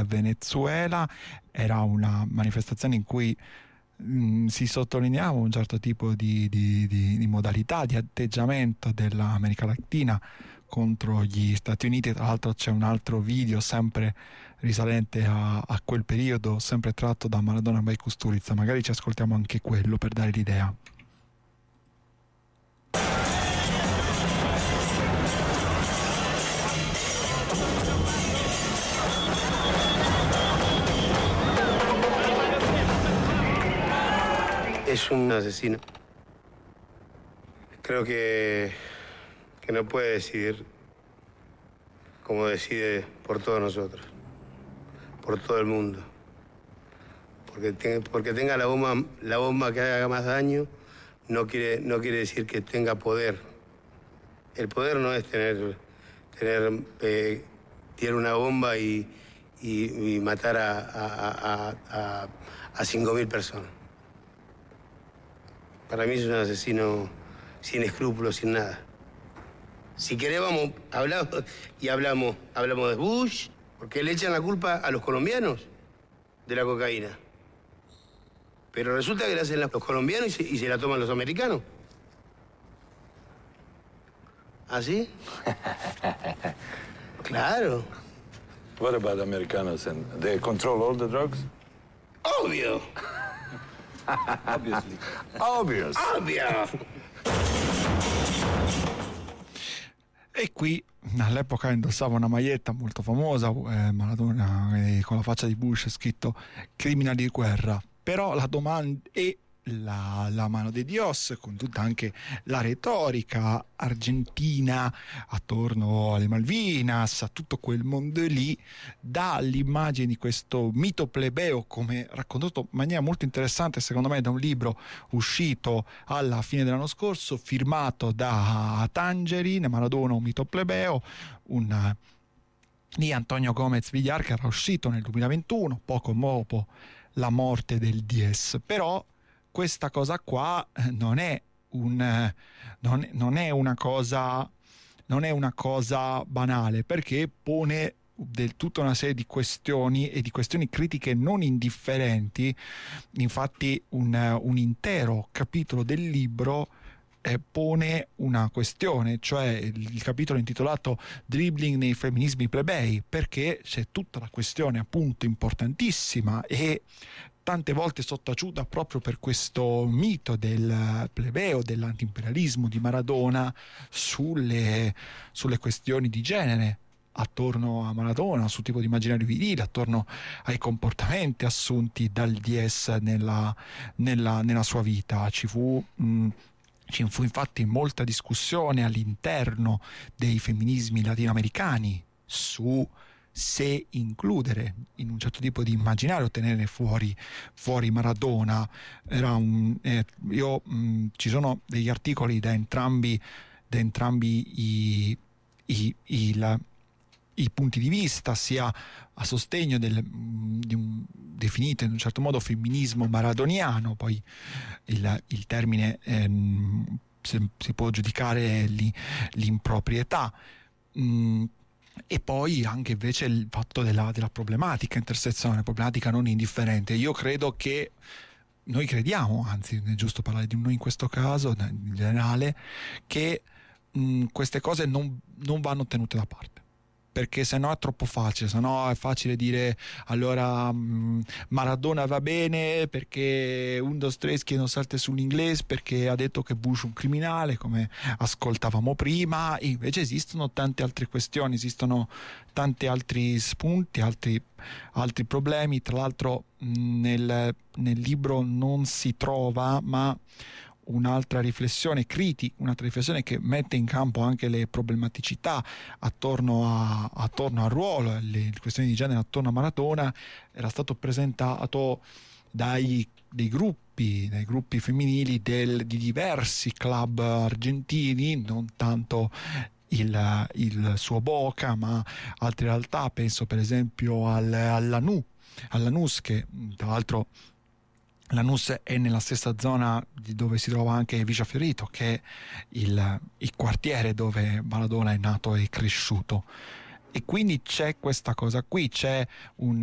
Venezuela. Era una manifestazione in cui si sottolineava un certo tipo di modalità, di atteggiamento dell'America Latina contro gli Stati Uniti. Tra l'altro c'è un altro video sempre risalente a quel periodo, sempre tratto da Maradona by Kusturica. Magari ci ascoltiamo anche quello per dare l'idea. Es un asesino. Creo que no puede decidir como decide por todos nosotros, por todo el mundo. Porque tenga la bomba que haga más daño, no quiere decir que tenga poder. El poder no es tirar una bomba y matar a 5.000 personas. Para mí es un asesino sin escrúpulos, sin nada. Si queremos, hablamos de Bush, porque le echan la culpa a los colombianos de la cocaína. Pero resulta que la hacen los colombianos y se la toman los americanos. ¿Ah, sí? Claro. What about Americanos? And they control all the drugs? Obvio. Obviously. Obvious. Obvio. E qui all'epoca indossava una maglietta molto famosa, Maradona, con la faccia di Bush scritto "criminali di guerra". Però la domanda è la mano di Dios, con tutta anche la retorica argentina attorno alle Malvinas, a tutto quel mondo lì, dà l'immagine di questo mito plebeo, come raccontato in maniera molto interessante secondo me da un libro uscito alla fine dell'anno scorso, firmato da Tangerine, Maradona un mito plebeo, di Antonio Gomez Villar, che era uscito nel 2021, poco dopo la morte del Diez. Però questa cosa qua non è una cosa banale, perché pone del tutta una serie di questioni e di questioni critiche non indifferenti. Infatti un intero capitolo del libro pone una questione, cioè il capitolo intitolato "Dribbling nei femminismi plebei", perché c'è tutta la questione appunto importantissima e tante volte sottaciuta proprio per questo mito del plebeo, dell'antiimperialismo di Maradona sulle questioni di genere attorno a Maradona, sul tipo di immaginario virile, attorno ai comportamenti assunti dal Diez nella sua vita. Ci fu infatti molta discussione all'interno dei femminismi latinoamericani su se includere in un certo tipo di immaginario, tenere fuori Maradona. Ci sono degli articoli da entrambi i punti di vista, sia a sostegno di un definito in un certo modo femminismo maradoniano, poi il termine si può giudicare l'improprietà, e poi anche invece il fatto della problematica intersezionale, problematica non indifferente. Io credo che noi crediamo, anzi è giusto parlare di noi in questo caso in generale, che queste cose non vanno tenute da parte, perché sennò è troppo facile, sennò è facile dire allora Maradona va bene perché un dos tres che non salta sull'inglese, perché ha detto che Bush è un criminale, come ascoltavamo prima. E invece esistono tante altre questioni, esistono tanti altri spunti, altri problemi. Tra l'altro nel libro non si trova ma un'altra riflessione critica, un'altra riflessione che mette in campo anche le problematicità attorno al ruolo, le questioni di genere attorno a Maradona. Era stato presentato dai gruppi femminili di diversi club argentini, non tanto il suo Boca ma altre realtà. Penso per esempio all'Lanús, che tra l'altro Lanús è nella stessa zona di dove si trova anche Villa Fiorito, che è il quartiere dove Maradona è nato e cresciuto. E quindi c'è questa cosa qui, c'è un